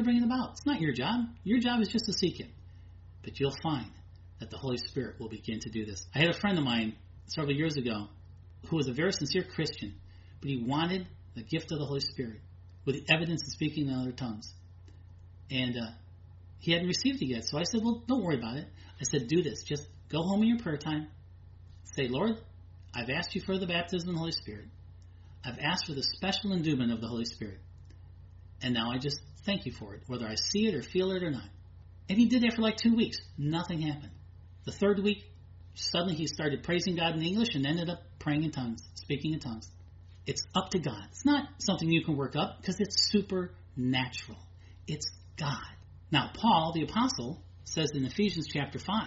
bring it about. It's not your job. Your job is just to seek Him. But you'll find that the Holy Spirit will begin to do this. I had a friend of mine several years ago who was a very sincere Christian, but he wanted the gift of the Holy Spirit with the evidence of speaking in other tongues. And he hadn't received it yet. So I said, well, don't worry about it. I said, do this. Just go home in your prayer time. Say, Lord, I've asked you for the baptism of the Holy Spirit. I've asked for the special endowment of the Holy Spirit. And now I just thank you for it, whether I see it or feel it or not. And he did that for like 2 weeks. Nothing happened. The third week, suddenly he started praising God in English and ended up praying in tongues, speaking in tongues. It's up to God. It's not something you can work up because it's supernatural. It's God. Now, Paul, the apostle, says in Ephesians chapter 5,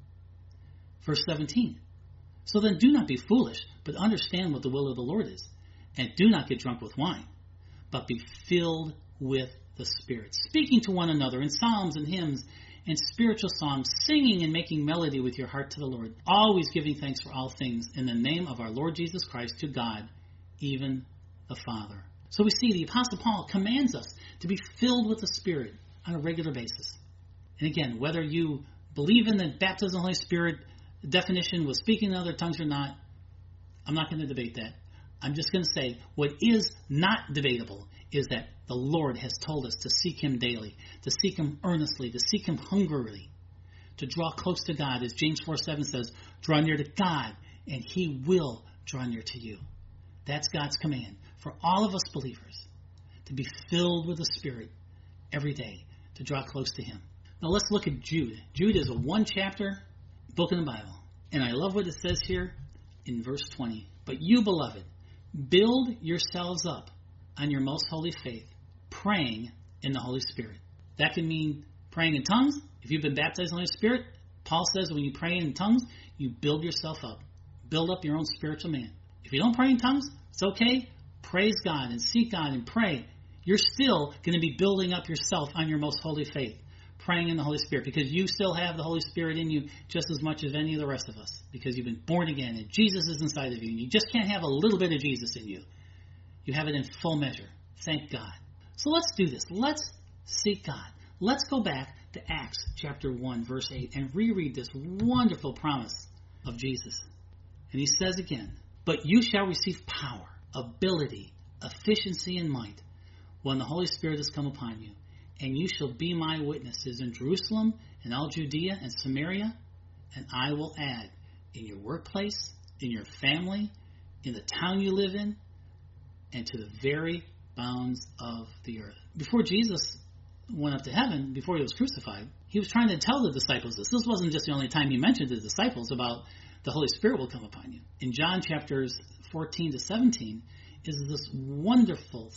verse 17, so then do not be foolish, but understand what the will of the Lord is. And do not get drunk with wine, but be filled with the Spirit, speaking to one another in psalms and hymns and spiritual songs, singing and making melody with your heart to the Lord, always giving thanks for all things in the name of our Lord Jesus Christ to God, even the Father. So we see the Apostle Paul commands us to be filled with the Spirit on a regular basis. And again, whether you believe in the baptism of the Holy Spirit definition with speaking in other tongues or not, I'm not going to debate that. I'm just going to say what is not debatable is that the Lord has told us to seek Him daily, to seek Him earnestly, to seek Him hungrily, to draw close to God. As James 4:7 says, draw near to God, and He will draw near to you. That's God's command for all of us believers, to be filled with the Spirit every day, to draw close to Him. Now let's look at Jude. Jude is a one-chapter book in the Bible, and I love what it says here in verse 20. But you, beloved, build yourselves up on your most holy faith, praying in the Holy Spirit. That can mean praying in tongues. If you've been baptized in the Holy Spirit, Paul says when you pray in tongues, you build yourself up. Build up your own spiritual man. If you don't pray in tongues, it's okay. Praise God and seek God and pray. You're still going to be building up yourself on your most holy faith, praying in the Holy Spirit, because you still have the Holy Spirit in you just as much as any of the rest of us, because you've been born again and Jesus is inside of you. And you just can't have a little bit of Jesus in you. You have it in full measure. Thank God. So let's do this. Let's seek God. Let's go back to Acts chapter 1, verse 8, and reread this wonderful promise of Jesus. And he says again, but you shall receive power, ability, efficiency, and might when the Holy Spirit has come upon you. And you shall be my witnesses in Jerusalem and all Judea and Samaria. And I will add in your workplace, in your family, in the town you live in, and to the very bounds of the earth. Before Jesus went up to heaven, before he was crucified, he was trying to tell the disciples this. This wasn't just the only time he mentioned to the disciples about the Holy Spirit will come upon you. In John chapters 14 to 17 is this wonderful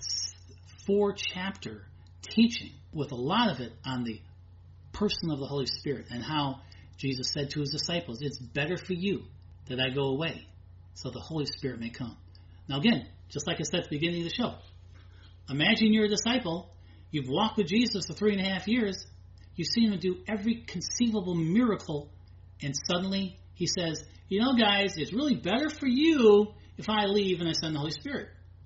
4-chapter teaching with a lot of it on the person of the Holy Spirit and how Jesus said to his disciples, it's better for you that I go away so the Holy Spirit may come. Now again, just like I said at the beginning of the show, imagine you're a disciple, you've walked with Jesus for 3.5 years, you've seen him do every conceivable miracle, and suddenly he says, you know guys, it's really better for you if I leave and I send the Holy Spirit.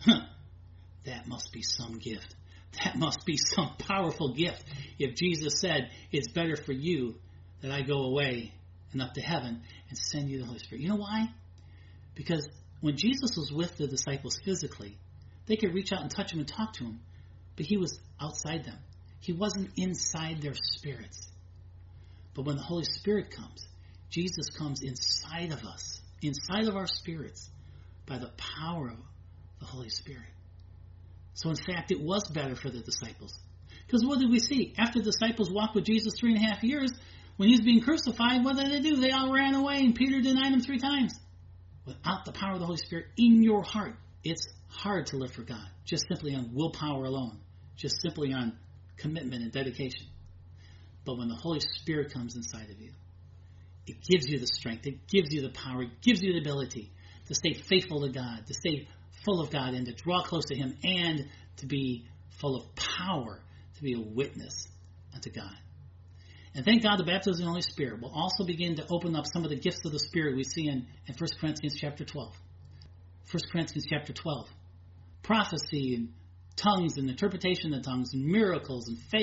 That must be some gift. That must be some powerful gift. If Jesus said, it's better for you that I go away and up to heaven and send you the Holy Spirit. You know why? Because when Jesus was with the disciples physically, they could reach out and touch him and talk to him, but he was outside them. He wasn't inside their spirits. But when the Holy Spirit comes, Jesus comes inside of us, inside of our spirits, by the power of the Holy Spirit. So in fact, it was better for the disciples. Because what did we see? After the disciples walked with Jesus 3.5 years, when he was being crucified, what did they do? They all ran away, and Peter denied him 3 times. Without the power of the Holy Spirit in your heart, it's hard to live for God, just simply on willpower alone, just simply on commitment and dedication. But when the Holy Spirit comes inside of you, it gives you the strength, it gives you the power, it gives you the ability to stay faithful to God, to stay full of God and to draw close to him, and to be full of power to be a witness unto God. And thank God the baptism of the Holy Spirit will also begin to open up some of the gifts of the Spirit we see in 1 Corinthians chapter 12. 1 Corinthians chapter 12. Prophecy and tongues and interpretation of tongues and miracles and faith